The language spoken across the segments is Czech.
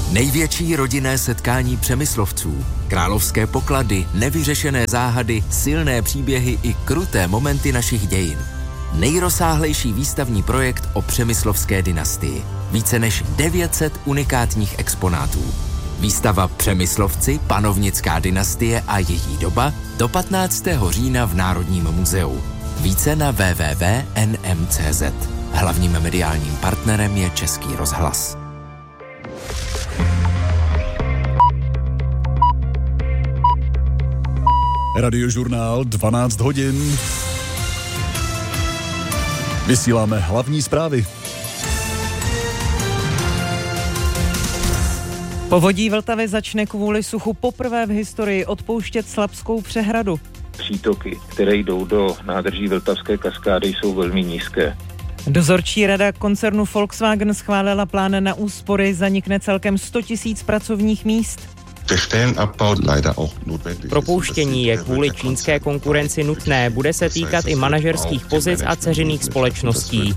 Největší rodinné setkání Přemyslovců, královské poklady, nevyřešené záhady, silné příběhy i kruté momenty našich dějin. Nejrozsáhlejší výstavní projekt o přemyslovské dynastii. Více než 900 unikátních exponátů. Výstava Přemyslovci, panovnická dynastie a její doba do 15. října v Národním muzeu. Více na www.nm.cz. Hlavním mediálním partnerem je Český rozhlas. Radiožurnál 12 hodin. Vysíláme hlavní zprávy. Povodí Vltavy začne kvůli suchu poprvé v historii odpouštět Slapskou přehradu. Přítoky, které jdou do nádrží Vltavské kaskády, jsou velmi nízké. Dozorčí rada koncernu Volkswagen schválila plán na úspory, zanikne celkem 100 000 pracovních míst. Propouštění je kvůli čínské konkurenci nutné, bude se týkat i manažerských pozic a dceřiných společností.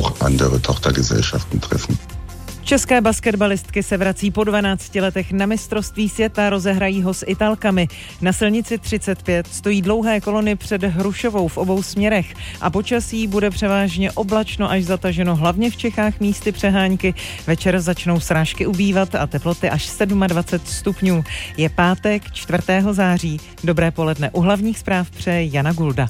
České basketbalistky se vrací po 12 letech na mistrovství světa, rozehrají ho s Italkami. Na silnici 35 stojí dlouhé kolony před Hrušovou v obou směrech a počasí bude převážně oblačno až zataženo, hlavně v Čechách místy přehánky. Večer začnou srážky ubývat a teploty až 27 stupňů. Je pátek 4. září. Dobré poledne, u hlavních zpráv přeje Jana Gulda.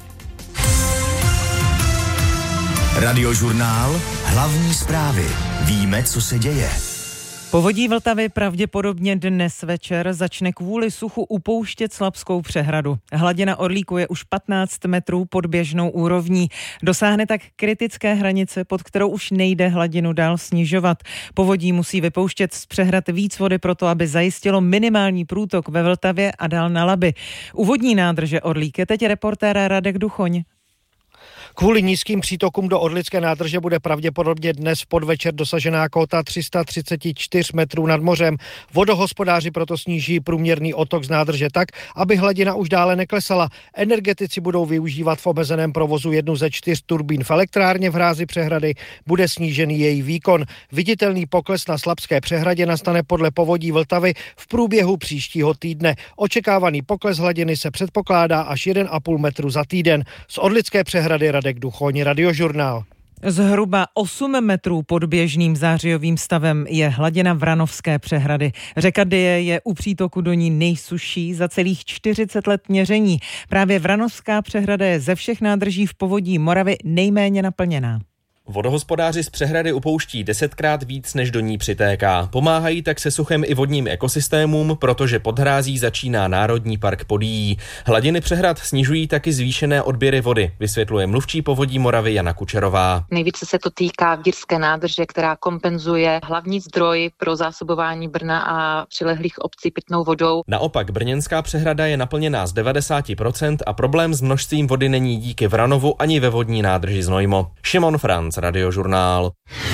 Radiožurnál, hlavní zprávy. Víme, co se děje. Povodí Vltavy pravděpodobně dnes večer začne kvůli suchu upouštět Slapskou přehradu. Hladina Orlíku je už 15 metrů pod běžnou úrovní. Dosáhne tak kritické hranice, pod kterou už nejde hladinu dál snižovat. Povodí musí vypouštět z přehrad víc vody proto, aby zajistilo minimální průtok ve Vltavě a dál na Labi. U vodní nádrže Orlík je teď reportér Radek Duchoň. Kvůli nízkým přítokům do Orlické nádrže bude pravděpodobně dnes v podvečer dosažená kóta 334 metrů nad mořem. Vodohospodáři proto sníží průměrný otok z nádrže tak, aby hladina už dále neklesala. Energetici budou využívat v omezeném provozu jednu ze 4 turbín v elektrárně v hrázi přehrady. Bude snížený její výkon. Viditelný pokles na Slapské přehradě nastane podle Povodí Vltavy v průběhu příštího týdne. Očekávaný pokles hladiny se předpokládá až 1,5 metru za týden. Z Orlické přehrady Radek Duchoň, Radiožurnál. Zhruba 8 metrů pod běžným zářijovým stavem je hladina Vranovské přehrady. Řeka Dyje je u přítoku do ní nejsušší za celých 40 let měření. Právě Vranovská přehrada je ze všech nádrží v povodí Moravy nejméně naplněná. Vodohospodáři z přehrady upouští 10krát víc, než do ní přitéká. Pomáhají tak se suchem i vodním ekosystémům, protože pod hrází začíná Národní park Podyjí. Hladiny přehrad snižují taky zvýšené odběry vody, vysvětluje mluvčí Povodí Moravy Jana Kučerová. Nejvíce se to týká Vírské nádrže, která kompenzuje hlavní zdroj pro zásobování Brna a přilehlých obcí pitnou vodou. Naopak brněnská přehrada je naplněná z 90% a problém s množstvím vody není díky Vranovu ani ve vodní nádrži Znojmo. Šimon Franc, Radiožurnál.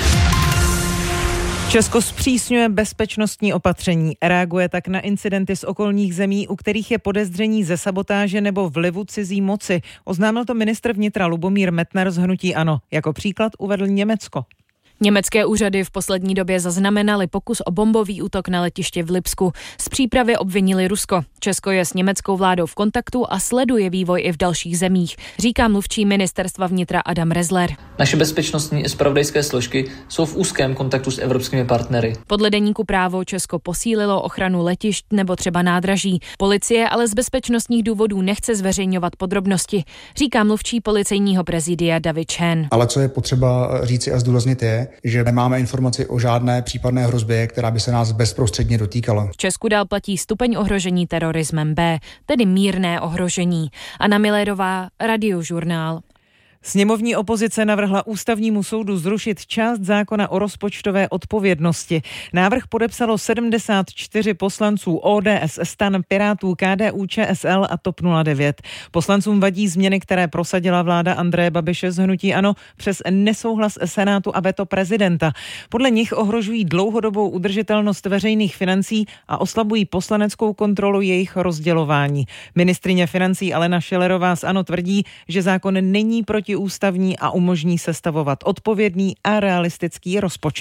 Česko zpřísňuje bezpečnostní opatření. Reaguje tak na incidenty z okolních zemí, u kterých je podezření ze sabotáže nebo vlivu cizí moci. Oznámil to ministr vnitra Lubomír Metnar z hnutí ANO. Jako příklad uvedl Německo. Německé úřady v poslední době zaznamenaly pokus o bombový útok na letiště v Lipsku. Z přípravy obvinili Rusko. Česko je s německou vládou v kontaktu a sleduje vývoj i v dalších zemích, říká mluvčí ministerstva vnitra Adam Rezler. Naše bezpečnostní a zpravodajské složky jsou v úzkém kontaktu s evropskými partnery. Podle deníku Právo Česko posílilo ochranu letišť nebo třeba nádraží. Policie ale z bezpečnostních důvodů nechce zveřejňovat podrobnosti, říká mluvčí policejního prezidia David Chen. Ale co je potřeba říci a zdůraznit je, že nemáme informaci o žádné případné hrozbě, která by se nás bezprostředně dotýkala. V Česku dál platí stupeň ohrožení terorismem B, tedy mírné ohrožení. Anna Milérová, Radiožurnál. Sněmovní opozice navrhla ústavnímu soudu zrušit část zákona o rozpočtové odpovědnosti. Návrh podepsalo 74 poslanců ODS, STAN, Pirátů, KDU, ČSL a TOP 09. Poslancům vadí změny, které prosadila vláda Andreje Babiše z hnutí ANO přes nesouhlas Senátu a veto prezidenta. Podle nich ohrožují dlouhodobou udržitelnost veřejných financí a oslabují poslaneckou kontrolu jejich rozdělování. Ministryně financí Alena Schillerová z ANO tvrdí, že zákon není protiústavní a umožní sestavovat odpovědný a realistický rozpočet.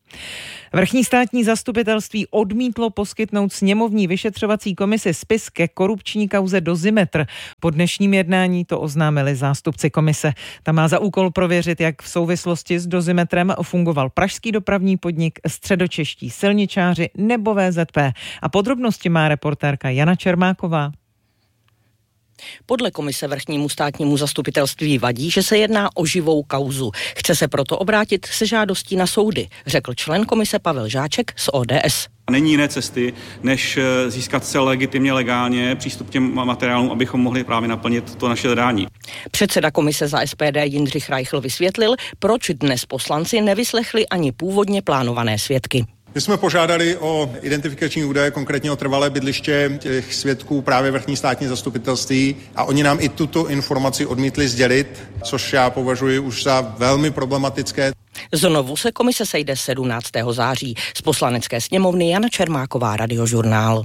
Vrchní státní zastupitelství odmítlo poskytnout sněmovní vyšetřovací komisi spis ke korupční kauze Dozimetr. Po dnešním jednání to oznámili zástupci komise. Ta má za úkol prověřit, jak v souvislosti s Dozimetrem fungoval pražský dopravní podnik, středočeští silničáři nebo VZP. A podrobnosti má reportérka Jana Čermáková. Podle komise vrchnímu státnímu zastupitelství vadí, že se jedná o živou kauzu. Chce se proto obrátit se žádostí na soudy, řekl člen komise Pavel Žáček z ODS. Není jiné cesty, než získat se legitimně, legálně přístup k těm materiálům, abychom mohli právě naplnit to naše zadání. Předseda komise za SPD Jindřich Reichl vysvětlil, proč dnes poslanci nevyslechli ani původně plánované svědky. My jsme požádali o identifikační údaje, konkrétně o trvalé bydliště těch svědků právě vrchní státní zastupitelství a oni nám i tuto informaci odmítli sdělit, což já považuji už za velmi problematické. Znovu se komise sejde 17. září. Z Poslanecké sněmovny Jana Čermáková, Radiožurnál.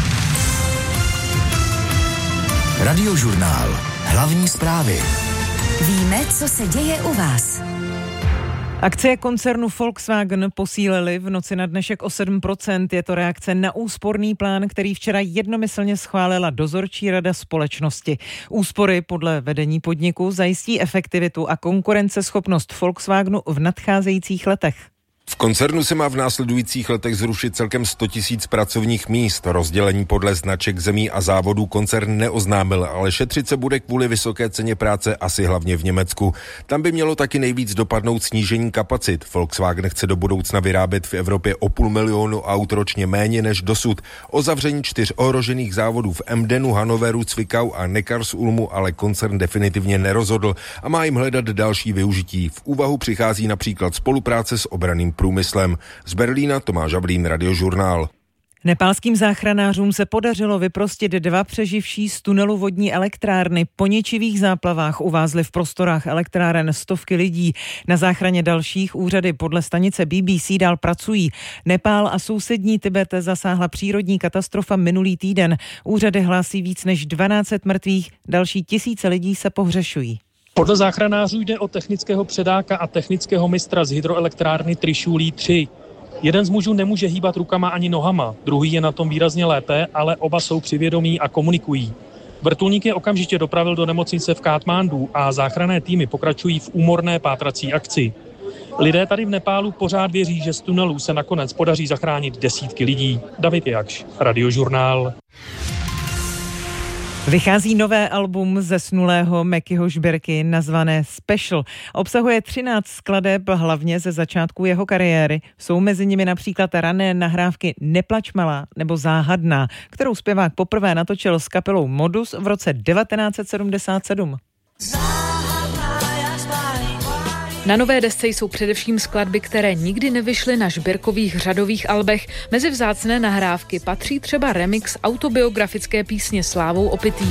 Radiožurnál. Hlavní zprávy. Víme, co se děje u vás. Akcie koncernu Volkswagen posílily v noci na dnešek o 7%. Je to reakce na úsporný plán, který včera jednomyslně schválila dozorčí rada společnosti. Úspory podle vedení podniku zajistí efektivitu a konkurenceschopnost Volkswagenu v nadcházejících letech. V koncernu se má v následujících letech zrušit celkem 100 000 pracovních míst. Rozdělení podle značek zemí a závodů koncern neoznámil, ale šetřit se bude kvůli vysoké ceně práce asi hlavně v Německu. Tam by mělo taky nejvíc dopadnout snížení kapacit. Volkswagen chce do budoucna vyrábět v Evropě o 500 000 aut ročně méně než dosud. O zavření 4 ohrožených závodů v Emdenu, Hannoveru, Zwickau a Neckarsulmu ale koncern definitivně nerozhodl a má jim hledat další využití. V úvahu přichází například spolupráce s obranným průmyslem. Z Berlína Tomáš Žablín, Radiožurnál. Nepálským záchranářům se podařilo vyprostit 2 přeživší z tunelu vodní elektrárny. Po ničivých záplavách uvázly v prostorách elektráren stovky lidí. Na záchraně dalších úřady podle stanice BBC dál pracují. Nepál a sousední Tibet zasáhla přírodní katastrofa minulý týden. Úřady hlásí víc než 1200 mrtvých, další tisíce lidí se pohřešují. Podle záchranářů jde o technického předáka a technického mistra z hydroelektrárny Trišulí 3. Jeden z mužů nemůže hýbat rukama ani nohama, druhý je na tom výrazně lépe, ale oba jsou při vědomí a komunikují. Vrtulník je okamžitě dopravil do nemocnice v Kátmandu a záchranné týmy pokračují v úmorné pátrací akci. Lidé tady v Nepálu pořád věří, že z tunelů se nakonec podaří zachránit desítky lidí. David Jakš, Radiožurnál. Vychází nové album zesnulého Mackyho Žbirky nazvané Special. Obsahuje 13 skladeb, hlavně ze začátku jeho kariéry. Jsou mezi nimi například rané nahrávky Neplač malá nebo Záhadná, kterou zpěvák poprvé natočil s kapelou Modus v roce 1977. Na nové desce jsou především skladby, které nikdy nevyšly na Žbirkových řadových albech. Mezi vzácné nahrávky patří třeba remix autobiografické písně Slávou opitý.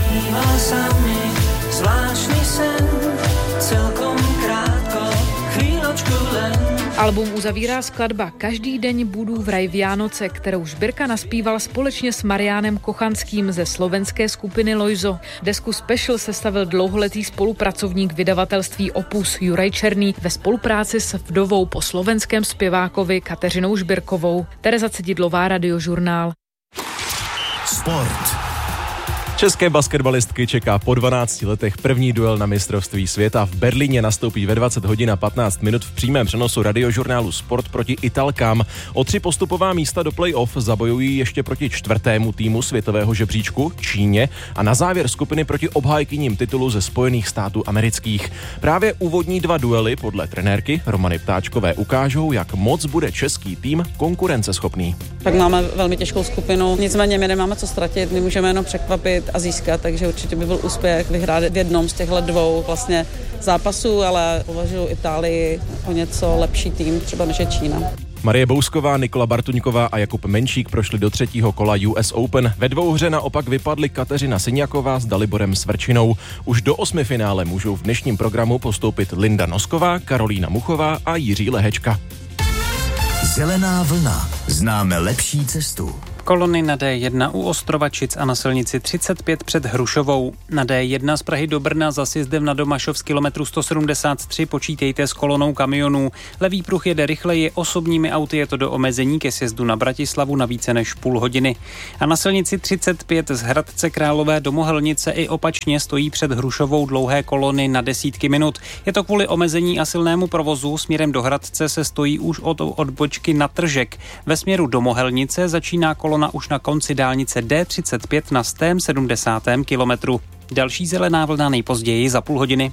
Album uzavírá skladba Každý deň budu v raj Vianoce, kterou Žbirka naspíval společně s Mariánem Kochanským ze slovenské skupiny Lojzo. Desku Special sestavil dlouholetý spolupracovník vydavatelství Opus Juraj Černý ve spolupráci s vdovou po slovenském zpěvákovi Kateřinou Žbirkovou. Tereza Cedidlová, Radiožurnál. Sport. České basketbalistky čeká po 12 letech první duel na mistrovství světa. V Berlíně nastoupí ve 20 hodin a 15 minut v přímém přenosu Radiožurnálu Sport proti Italkám. O 3 postupová místa do play-off zabojují ještě proti 4. týmu světového žebříčku Číně a na závěr skupiny proti obhájkyním titulu ze Spojených států amerických. Právě úvodní 2 duely podle trenérky Romany Ptáčkové ukážou, jak moc bude český tým konkurenceschopný. Tak máme velmi těžkou skupinu, nicméně my nemáme co ztratit, my můžeme jenom překvapit a získat, takže určitě by byl úspěch vyhrát v jednom z těchto 2 vlastně zápasů, ale považuji Itálii o něco lepší tým, třeba než je Čína. Marie Bousková, Nikola Bartuňková a Jakub Menšík prošli do 3. kola US Open. Ve dvouhře naopak vypadly Kateřina Syňaková s Daliborem Svrčinou. Už do 8 finále můžou v dnešním programu postoupit Linda Nosková, Karolína Muchová a Jiří Lehečka. Zelená vlna. Známe lepší cestu. Kolony na D1 u Ostrovačic a na silnici 35 před Hrušovou. Na D1 z Prahy do Brna za sjezdem na Domašov z kilometru 173 počítejte s kolonou kamionů. Levý pruh jede rychleji, osobními auty je to do omezení ke sjezdu na Bratislavu na více než půl hodiny. A na silnici 35 z Hradce Králové do Mohelnice i opačně stojí před Hrušovou dlouhé kolony na desítky minut. Je to kvůli omezení a silnému provozu. Směrem do Hradce se stojí už od odbočky na Tržek. Ve směru do Mohelnice začíná kolona už na konci dálnice D35 na 170. kilometru. Další zelená vlna nejpozději za půl hodiny.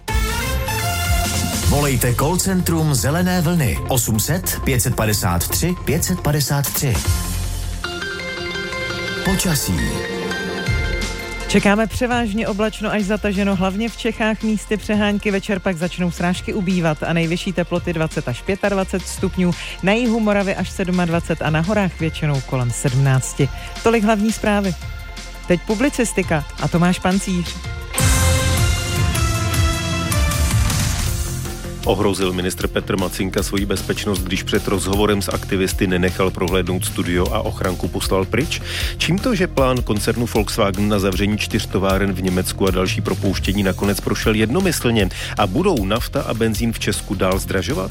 Volejte call centrum Zelené vlny 800 553 553. Počasí. Čekáme převážně oblačno až zataženo, hlavně v Čechách, místy přehánky, večer pak začnou srážky ubývat a nejvyšší teploty 20 až 25 stupňů, na jihu Moravy až 27 a na horách většinou kolem 17. Tolik hlavní zprávy. Teď publicistika a Tomáš Pancíř. Ohrozil ministr Petr Macinka svoji bezpečnost, když před rozhovorem s aktivisty nenechal prohlédnout studio a ochranku poslal pryč? Čím to, že plán koncernu Volkswagen na zavření 4 továren v Německu a další propouštění nakonec prošel jednomyslně? A budou nafta a benzín v Česku dál zdražovat?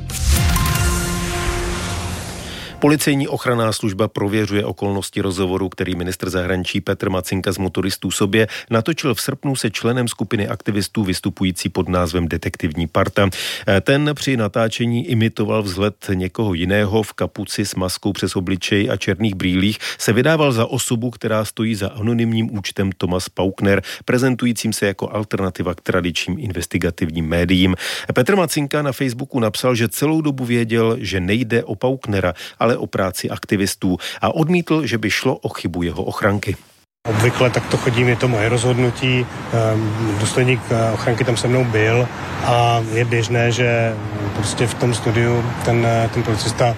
Policejní ochranná služba prověřuje okolnosti rozhovoru, který ministr zahraničí Petr Macinka z Motoristů sobě natočil v srpnu se členem skupiny aktivistů vystupující pod názvem Detektivní parta. Ten při natáčení imitoval vzhled někoho jiného v kapuci s maskou přes obličej a černých brýlích, se vydával za osobu, která stojí za anonymním účtem Thomas Paukner, prezentujícím se jako alternativa k tradičním investigativním médiím. Petr Macinka na Facebooku napsal, že celou dobu věděl, že nejde o Pauknera, ale o práci aktivistů a odmítl, že by šlo o chybu jeho ochranky. Obvykle tak to chodím, je to moje rozhodnutí, důstojník ochranky tam se mnou byl a je běžné, že prostě v tom studiu ten policista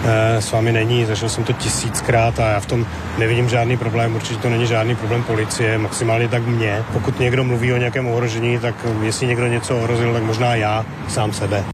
s vámi není, zažil jsem to 1000krát a já v tom nevidím žádný problém, určitě to není žádný problém policie, maximálně tak mě. Pokud někdo mluví o nějakém ohrožení, tak jestli někdo něco ohrozil, tak možná já sám sebe.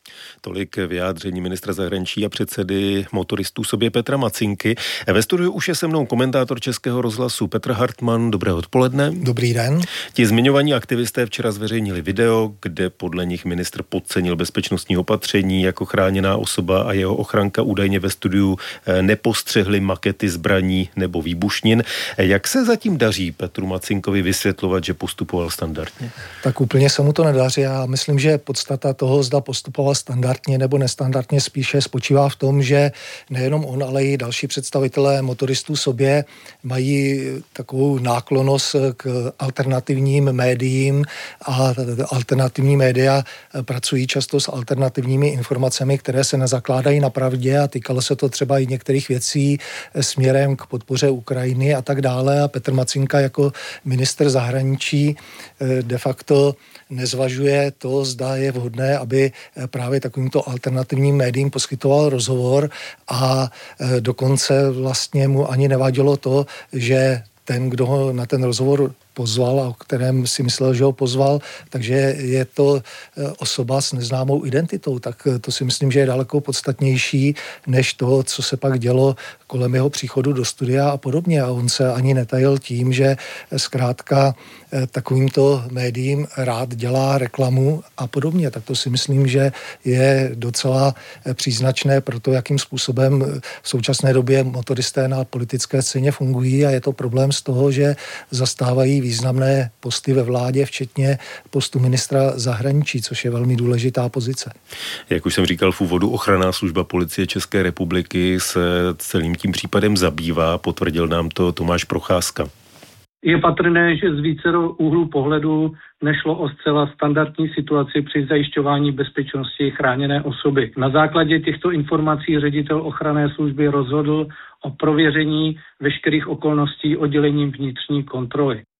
Tolik vyjádření ministra zahraničí a předsedy Motoristů sobě Petra Macinky. Ve studiu už je se mnou komentátor Českého rozhlasu Petr Hartmann. Dobré odpoledne. Dobrý den. Ti zmiňovaní aktivisté včera zveřejnili video, kde podle nich ministr podcenil bezpečnostní opatření, jako chráněná osoba a jeho ochranka údajně ve studiu nepostřehli makety zbraní nebo výbušnin. Jak se zatím daří Petru Macinkovi vysvětlovat, že postupoval standardně? Tak úplně se mu to nedaří. Já myslím, že podstata toho, zda postupoval standardně nebo nestandardně, spíše spočívá v tom, že nejenom on, ale i další představitelé Motoristů sobě mají takovou náklonnost k alternativním médiím a alternativní média pracují často s alternativními informacemi, které se nezakládají na pravdě a týkalo se to třeba i některých věcí směrem k podpoře Ukrajiny a tak dále a Petr Macinka jako ministr zahraničí de facto nezvažuje to, zda je vhodné, aby právě takovýmto alternativním médiím poskytoval rozhovor a dokonce vlastně mu ani nevadilo to, že ten, kdo ho na ten rozhovor pozval a o kterém si myslel, že ho pozval, takže je to osoba s neznámou identitou, tak to si myslím, že je daleko podstatnější než to, co se pak dělo kolem jeho příchodu do studia a podobně. A on se ani netajil tím, že zkrátka takovýmto médiím rád dělá reklamu a podobně. Tak to si myslím, že je docela příznačné pro to, jakým způsobem v současné době motoristé na politické scéně fungují a je to problém z toho, že zastávají významné posty ve vládě, včetně postu ministra zahraničí, což je velmi důležitá pozice. Jak už jsem říkal v úvodu, ochranná služba Policie České republiky se celým tím případem zabývá, potvrdil nám to Tomáš Procházka. Je patrné, že z vícero úhlů pohledu nešlo o zcela standardní situaci při zajišťování bezpečnosti chráněné osoby. Na základě těchto informací ředitel ochranné služby rozhodl o prověření veškerých okolností oddělením vnitřní kontroly.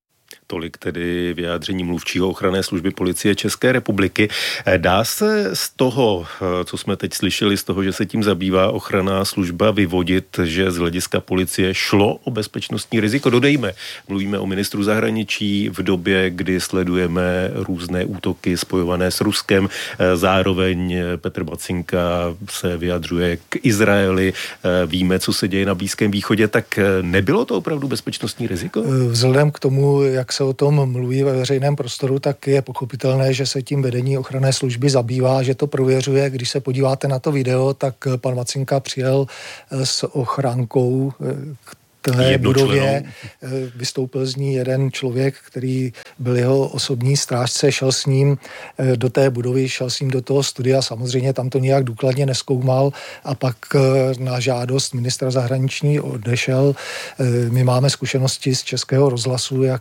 Tolik tedy vyjádření mluvčího ochranné služby Policie České republiky. Dá se z toho, co jsme teď slyšeli, z toho, že se tím zabývá ochranná služba, vyvodit, že z hlediska policie šlo o bezpečnostní riziko? Dodejme, mluvíme o ministru zahraničí v době, kdy sledujeme různé útoky spojované s Ruskem. Zároveň Petr Macinka se vyjadřuje k Izraeli. Víme, co se děje na Blízkém východě, tak nebylo to opravdu bezpečnostní riziko? Vzhledem k tomu, jak se o tom mluví ve veřejném prostoru, tak je pochopitelné, že se tím vedení ochranné služby zabývá, že to prověřuje. Když se podíváte na to video, tak pan Macinka přijel s ochránkou té budově, vystoupil z ní jeden člověk, který byl jeho osobní strážce, šel s ním do té budovy, šel s ním do toho studia, samozřejmě tam to nějak důkladně nezkoumal a pak na žádost ministra zahraničí odešel. My máme zkušenosti z Českého rozhlasu, jak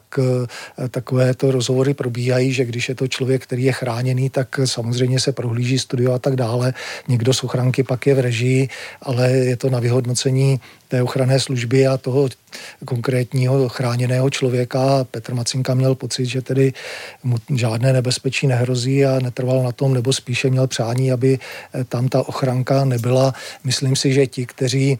takovéto rozhovory probíhají, že když je to člověk, který je chráněný, tak samozřejmě se prohlíží studio a tak dále. Někdo z ochránky pak je v režii, ale je to na vyhodnocení té ochranné služby a toho konkrétního chráněného člověka. Petr Macinka měl pocit, že tedy mu žádné nebezpečí nehrozí a netrval na tom, nebo spíše měl přání, aby tam ta ochranka nebyla. Myslím si, že ti, kteří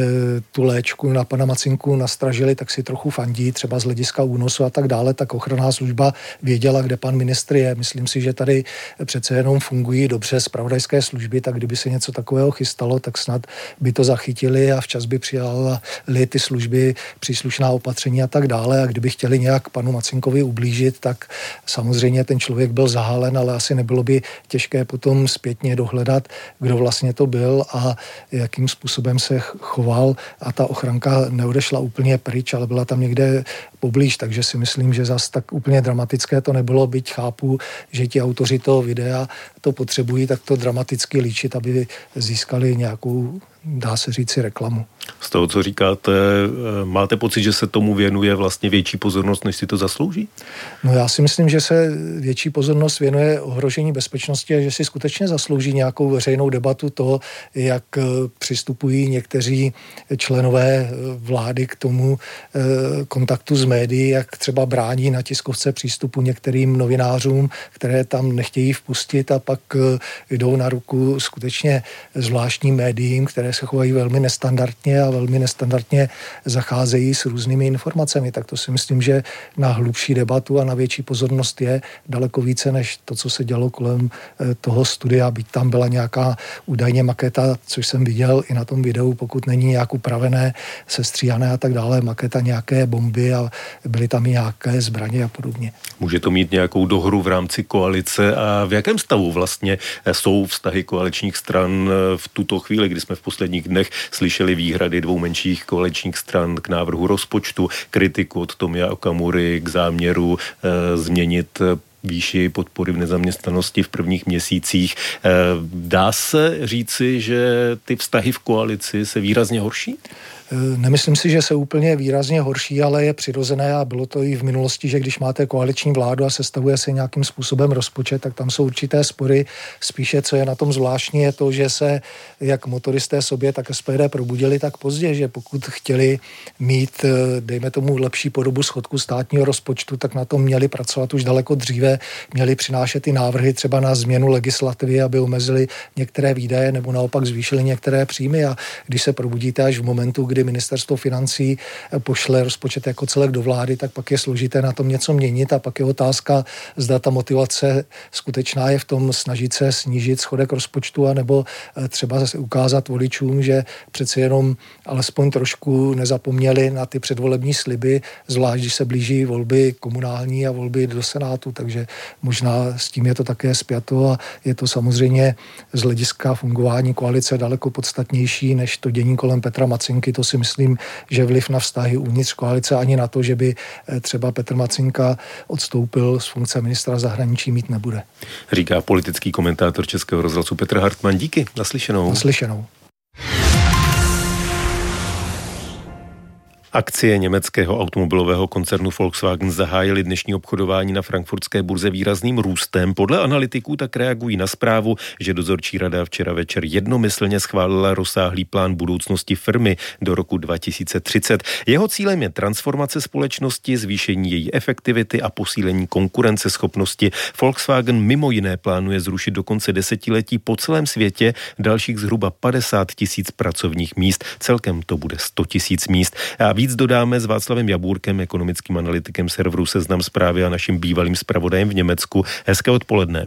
tu léčku na pana Macinku nastražili, tak si trochu fandí, třeba z hlediska únosu a tak dále, tak ochranná služba věděla, kde pan ministr je. Myslím si, že tady přece jenom fungují dobře zpravodajské služby, tak kdyby se něco takového chystalo, tak snad by to zachytili a včas by přijali ty služby, příslušná opatření a tak dále. A kdyby chtěli nějak panu Macinkovi ublížit, tak samozřejmě ten člověk byl zahalen, ale asi nebylo by těžké potom zpětně dohledat, kdo vlastně to byl a jakým způsobem se choval a ta ochranka neodešla úplně pryč, ale byla tam někde poblíž, takže si myslím, že zas tak úplně dramatické to nebylo, byť chápu, že ti autoři toho videa to potřebují tak to dramaticky líčit, aby získali nějakou, dá se říci, reklamu. Z toho, co říkáte, máte pocit, že se tomu věnuje vlastně větší pozornost, než si to zaslouží? No já si myslím, že se větší pozornost věnuje ohrožení bezpečnosti a že si skutečně zaslouží nějakou veřejnou debatu to, jak přistupují někteří členové vlády k tomu kontaktu s médií, jak třeba brání na tiskovce přístupu některým novinářům, které tam nechtějí vpustit a pak jdou na ruku skutečně zvláštním médiím, které se chovají velmi nestandardně a velmi nestandardně zacházejí s různými informacemi. Tak to si myslím, že na hlubší debatu a na větší pozornost je daleko více, než to, co se dělo kolem toho studia. Byť tam byla nějaká údajně maketa, což jsem viděl i na tom videu, pokud není nějak upravené, sestříhané a tak dále, maketa nějaké bomby a byly tam i nějaké zbraně a podobně. Může to mít nějakou dohru v rámci koalice a v jakém stavu vlastně jsou vztahy koaličních stran v tuto chvíli, kdy jsme v posledních dnech slyšeli výhrady dvou menších koaličních stran k návrhu rozpočtu, kritiku od Tomia Okamury k záměru změnit výši podpory v nezaměstnanosti v prvních měsících. Dá se říci, že ty vztahy v koalici se výrazně horší? Nemyslím si, že se úplně výrazně horší, ale je přirozené a bylo to i v minulosti, že když máte koaliční vládu a sestavuje se nějakým způsobem rozpočet, tak tam jsou určité spory. Spíše, co je na tom zvláštní, je to, že se jak motoristé sobě, tak SPD probudili tak pozdě, že pokud chtěli mít, dejme tomu, lepší podobu schodku státního rozpočtu, tak na tom měli pracovat už daleko dříve, měli přinášet i návrhy třeba na změnu legislativy, aby omezili některé výdaje nebo naopak zvýšili některé příjmy a když se probudíte až v momentu, kdy ministerstvo financí pošle rozpočet jako celek do vlády, tak pak je složité na tom něco měnit a pak je otázka, zda ta motivace skutečná je v tom snažit se snížit schodek rozpočtu anebo třeba ukázat voličům, že přeci jenom alespoň trošku nezapomněli na ty předvolební sliby, zvlášť když se blíží volby komunální a volby do Senátu, takže možná s tím je to také spjato a je to samozřejmě z hlediska fungování koalice daleko podstatnější než to dění kolem Petra Macinky. To si myslím, že vliv na vztahy uvnitř koalice ani na to, že by třeba Petr Macinka odstoupil z funkce ministra zahraničí, mít nebude. Říká politický komentátor Českého rozhlasu Petr Hartmann. Díky, naslyšenou. Naslyšenou. Akcie německého automobilového koncernu Volkswagen zahájily dnešní obchodování na frankfurtské burze výrazným růstem. Podle analytiků tak reagují na zprávu, že dozorčí rada včera večer jednomyslně schválila rozsáhlý plán budoucnosti firmy do roku 2030. Jeho cílem je transformace společnosti, zvýšení její efektivity a posílení konkurenceschopnosti. Volkswagen mimo jiné plánuje zrušit do konce desetiletí po celém světě dalších zhruba 50 000 pracovních míst. Celkem to bude 100 000 míst. A víc dodáme s Václavem Jabůrkem, ekonomickým analytikem serveru Seznam Zprávy a naším bývalým zpravodajem v Německu. Hezké odpoledne.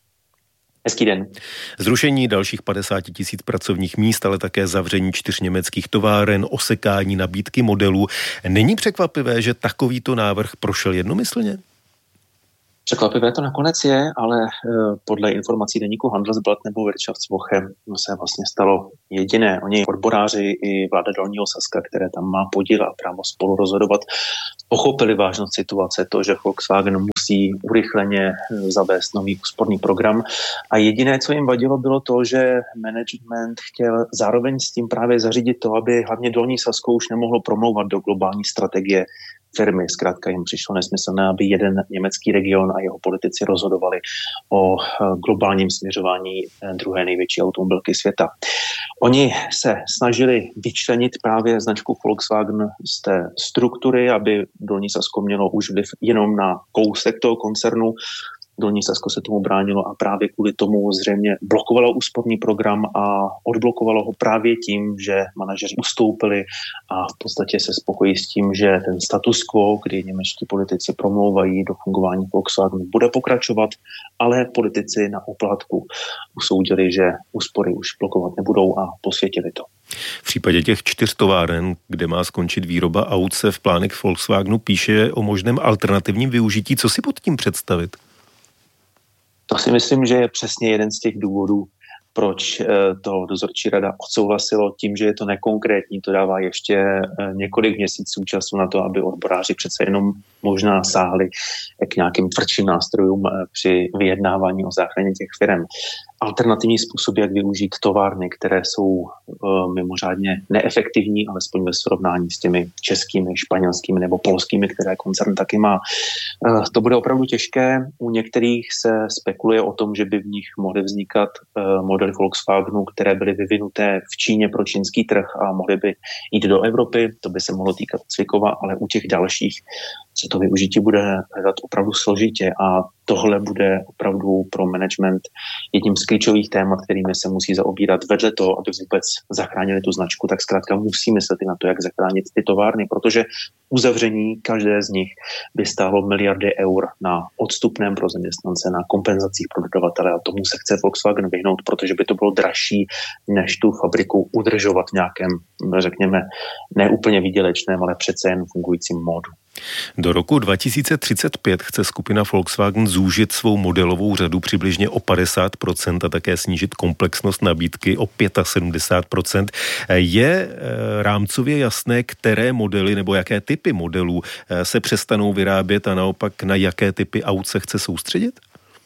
Hezký den. Zrušení dalších 50 000 pracovních míst, ale také zavření 4 německých továren, osekání nabídky modelů. Není překvapivé, že takovýto návrh prošel jednomyslně? Překvapivé to nakonec je, ale podle informací deníku Handelsblatt nebo Wirtschaftswoche se vlastně stalo jediné. Oni odboráři i vláda Dolního Saska, které tam má podíl a právo spolu rozhodovat, pochopili vážnost situace, to, že Volkswagen musí urychleně zavést nový úsporný program. A jediné, co jim vadilo, bylo to, že management chtěl zároveň s tím právě zařídit to, aby hlavně Dolní Sasko už nemohlo promlouvat do globální strategie firmy. Zkrátka jim přišlo nesmyslné, aby jeden německý region a jeho politici rozhodovali o globálním směřování druhé největší automobilky světa. Oni se snažili vyčlenit právě značku Volkswagen z té struktury, aby Dolní Sasko mělo už vliv jenom na kousek toho koncernu. Dolní Sasko se tomu bránilo a právě kvůli tomu zřejmě blokovalo úsporný program a odblokovalo ho právě tím, že manažeři ustoupili a v podstatě se spokojí s tím, že ten status quo, kdy němečtí politici promlouvají do fungování Volkswagenu, bude pokračovat, ale politici na oplátku usoudili, že úspory už blokovat nebudou a posvětili to. V případě těch 4 továren, kde má skončit výroba aut, se v plánech Volkswagenu píše o možném alternativním využití. Co si pod tím představit? To si myslím, že je přesně jeden z těch důvodů, proč to dozorčí rada odsouhlasilo tím, že je to nekonkrétní, to dává ještě několik měsíců času na to, aby odboráři přece jenom možná sáhli k nějakým tvrdším nástrojům při vyjednávání o záchraně těch firem. Alternativní způsob, jak využít továrny, které jsou mimořádně neefektivní, alespoň ve srovnání s těmi českými, španělskými nebo polskými, které koncern taky má. To bude opravdu těžké. U některých se spekuluje o tom, že by v nich mohly vznikat modely Volkswagenu, které byly vyvinuté v Číně pro čínský trh a mohly by jít do Evropy. To by se mohlo týkat Cvikova, ale u těch dalších se to využití bude hledat opravdu složitě a tohle bude opravdu pro management jedním z klíčových témat, kterými se musí zaobírat vedle toho, aby vůbec zachránili tu značku, tak zkrátka musí myslet i na to, jak zachránit ty továrny, protože uzavření každé z nich by stálo miliardy eur na odstupném pro zaměstnance, na kompenzacích pro dodavatele a tomu se chce Volkswagen vyhnout, protože by to bylo dražší, než tu fabriku udržovat v nějakém, řekněme, neúplně výdělečném, ale přece jen fungujícím módu. Do roku 2035 chce skupina Volkswagen zúžit svou modelovou řadu přibližně o 50% a také snížit komplexnost nabídky o 75%. Je rámcově jasné, které modely nebo jaké typy modelů se přestanou vyrábět a naopak na jaké typy aut se chce soustředit?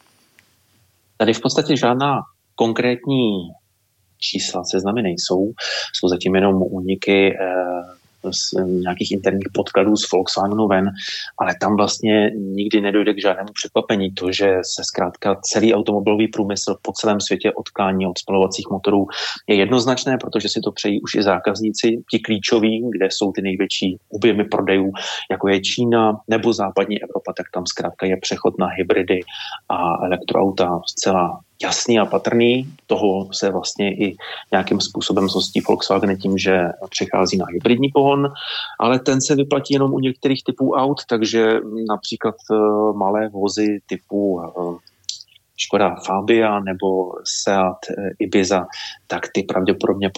Tady v podstatě žádná konkrétní čísla seznamy nejsou. Jsou zatím jenom úniky z nějakých interních podkladů z Volkswagenu ven, ale tam vlastně nikdy nedojde k žádnému překvapení. To, že se zkrátka celý automobilový průmysl po celém světě odklání od spalovacích motorů, je jednoznačné, protože si to přejí už i zákazníci, ti klíčoví, kde jsou ty největší objemy prodejů, jako je Čína nebo západní Evropa, tak tam zkrátka je přechod na hybridy a elektroauta zcela jasný a patrný. Toho se vlastně i nějakým způsobem zhostí Volkswagen tím, že přechází na hybridní pohon, ale ten se vyplatí jenom u některých typů aut, takže například malé vozy typu Škoda Fabia nebo Seat Ibiza, tak ty pravděpodobně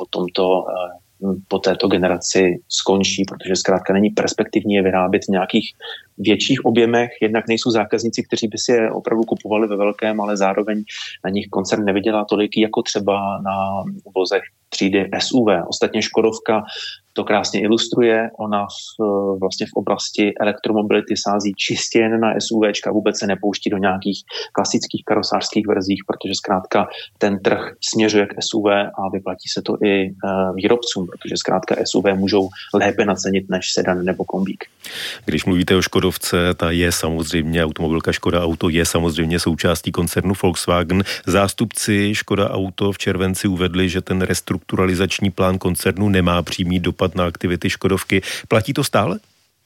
po této generaci skončí, protože zkrátka není perspektivní je vyrábět v nějakých větších objemech. Jednak nejsou zákazníci, kteří by si je opravdu kupovali ve velkém, ale zároveň na nich koncern nevydělá tolik, jako třeba na vozech třídy SUV. Ostatně Škodovka to krásně ilustruje. Ona vlastně v oblasti elektromobility sází čistě jen na SUVčka, vůbec se nepouští do nějakých klasických karosářských verzích, protože zkrátka ten trh směřuje k SUV a vyplatí se to i výrobcům, protože zkrátka SUV můžou lépe nacenit než sedan nebo kombík. Když mluvíte o Škodovce, ta je samozřejmě, automobilka Škoda Auto je samozřejmě součástí koncernu Volkswagen. Zástupci Škoda Auto v červenci uvedli, že ten restrukturalizační plán koncernu nemá přímý dopad na aktivity Škodovky. Platí to stále?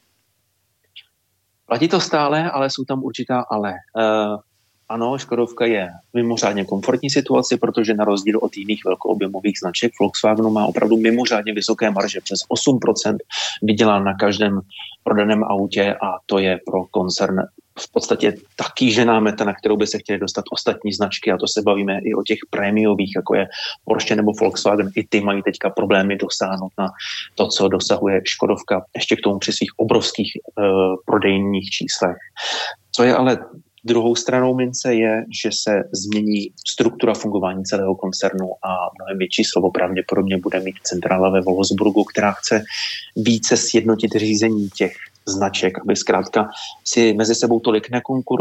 Platí to stále, ale jsou tam určitá ale. Ano, Škodovka je v mimořádně komfortní situaci, protože na rozdíl od jiných velkoobjemových značek Volkswagenu má opravdu mimořádně vysoké marže. Přes 8% vydělá na každém prodaném autě a to je pro koncern v podstatě ta kýžená meta, na kterou by se chtěli dostat ostatní značky, a to se bavíme i o těch prémiových, jako je Porsche nebo Volkswagen. I ty mají teďka problémy dosáhnout na to, co dosahuje Škodovka, ještě k tomu při svých obrovských prodejních číslech. Co je ale druhou stranou mince je, že se změní struktura fungování celého koncernu a mnohem větší slovo pravděpodobně bude mít centrála ve Wolfsburgu, která chce více sjednotit řízení těch značek, aby zkrátka si mezi sebou tolik nekonkurovali,